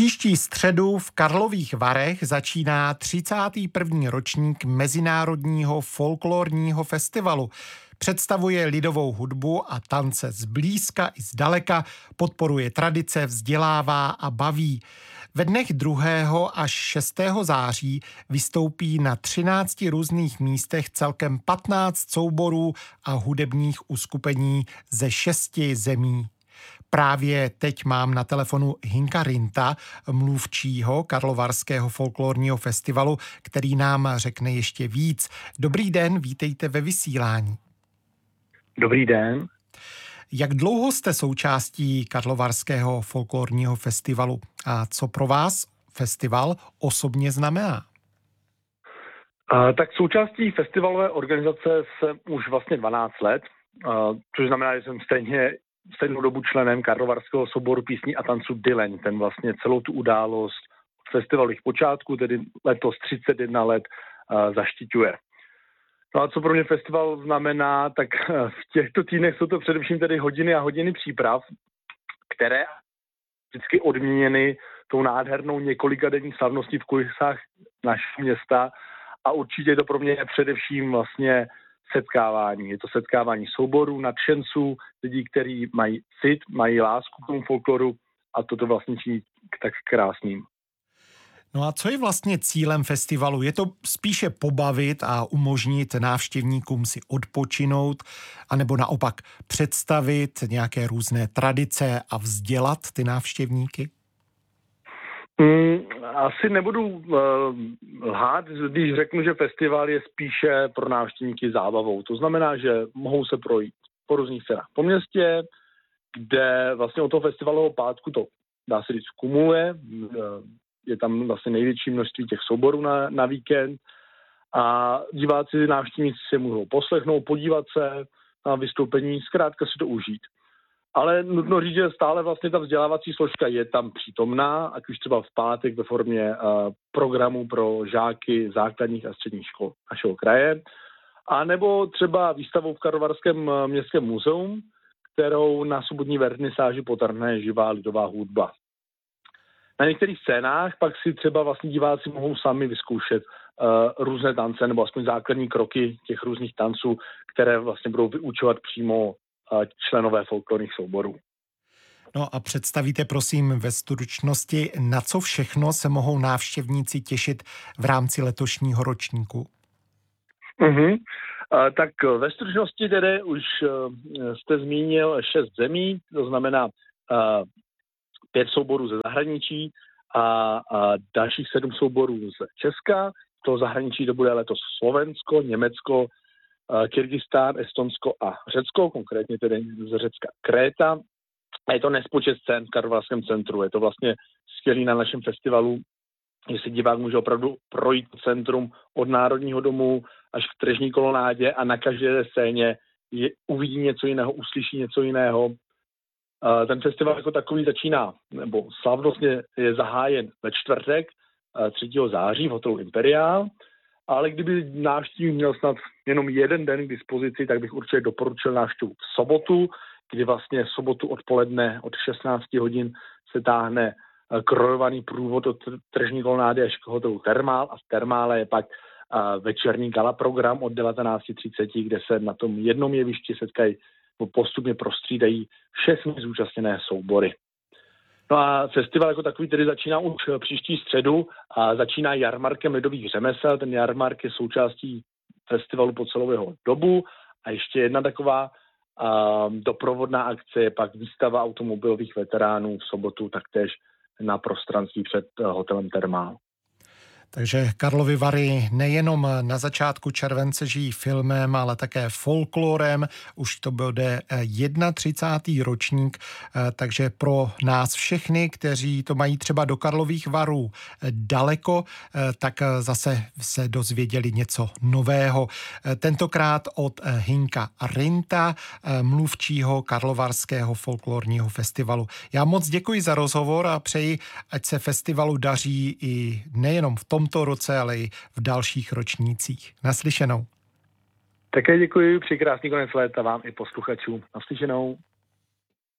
Příští středu v Karlových Varech začíná 31. ročník Mezinárodního folklorního festivalu. Představuje lidovou hudbu a tance zblízka i zdaleka, podporuje tradice, vzdělává a baví. Ve dnech 2. až 6. září vystoupí na 13 různých místech celkem 15 souborů a hudebních uskupení ze 6 zemí. Právě teď mám na telefonu Hinka Rinta, mluvčího Karlovarského folklorního festivalu, který nám řekne ještě víc. Dobrý den, vítejte ve vysílání. Dobrý den. Jak dlouho jste součástí Karlovarského folklorního festivalu a co pro vás festival osobně znamená? Tak součástí festivalové organizace jsem už vlastně 12 let, což znamená, že jsem stejnou dobu členem Karlovarského souboru písní a tanců Dyleň. Ten vlastně celou tu událost od festivalových počátků, tedy letos 31 let, zaštiťuje. No a co pro mě festival znamená, tak v těchto týdnech jsou to především tedy hodiny a hodiny příprav, které vždycky odměněny tou nádhernou několikadenní slavností v kulisách našeho města a určitě to pro mě je především vlastně setkávání. Je to setkávání souborů, nadšenců, lidí, kteří mají cit, mají lásku k tomu folkloru a toto vlastně činí tak krásným. No a co je vlastně cílem festivalu? Je to spíše pobavit a umožnit návštěvníkům si odpočinout, anebo naopak představit nějaké různé tradice a vzdělat ty návštěvníky? Asi nebudu lhát, když řeknu, že festival je spíše pro návštěvníky zábavou. To znamená, že mohou se projít po různých cenách po městě, kde vlastně od toho festivalového pátku to, dá se říct, kumuluje. Je tam vlastně největší množství těch souborů na víkend a diváci, návštěvníci se můžou poslechnout, podívat se na vystoupení, zkrátka si to užít. Ale nutno říct, že stále vlastně ta vzdělávací složka je tam přítomná, ať už třeba v pátek ve formě programu pro žáky základních a středních škol našeho kraje, a nebo třeba výstavou v Karlovarském městském muzeum, kterou na sobotní vernisáži potrhne živá lidová hudba. Na některých scénách pak si třeba vlastně diváci mohou sami vyzkoušet různé tance nebo aspoň základní kroky těch různých tanců, které vlastně budou vyučovat přímo členové folklorních souborů. No a představíte prosím ve stručnosti, na co všechno se mohou návštěvníci těšit v rámci letošního ročníku? Tak ve stručnosti tedy už jste zmínil 6 zemí, to znamená 5 souborů ze zahraničí a dalších 7 souborů z Česka. V toho zahraničí to bude letos Slovensko, Německo, Kyrgyzstán, Estonsko a Řecko, konkrétně tedy z Řecka Kréta. A je to nespočet scén v Karlovarském centru. Je to vlastně skvělý na našem festivalu, že si divák může opravdu projít centrum od Národního domu až k tržní kolonádě a na každé scéně uvidí něco jiného, uslyší něco jiného. Ten festival jako takový začíná, nebo slavnostně je zahájen ve čtvrtek 3. září v hotelu Imperial, ale kdyby návštěvník měl snad jenom jeden den k dispozici, tak bych určitě doporučil návštěvu v sobotu, kdy vlastně v sobotu odpoledne od 16 hodin se táhne krojovaný průvod od tržní kolonády až k hotelu Thermal a v Thermále je pak večerní gala program od 19:30, kde se na tom jednom jevišti setkají postupně prostřídají všechny zúčastněné soubory. No a festival jako takový tedy začíná už příští středu a začíná jarmarkem lidových řemesel. Ten jarmark je součástí festivalu po celou jeho dobu a ještě jedna taková doprovodná akce je pak výstava automobilových veteránů v sobotu taktéž na prostranství před hotelem Thermal. Takže Karlovy Vary nejenom na začátku července žijí filmem, ale také folklorem. Už to bude 31. ročník, takže pro nás všechny, kteří to mají třeba do Karlových Varů daleko, tak zase se dozvěděli něco nového. Tentokrát od Hinka Rinta, mluvčího Karlovarského folklorního festivalu. Já moc děkuji za rozhovor a přeji, ať se festivalu daří i nejenom v tomto roce, ale i v dalších ročnících. Naslyšenou. Také děkuji, přeji krásný konec léta vám i posluchačům. Naslyšenou.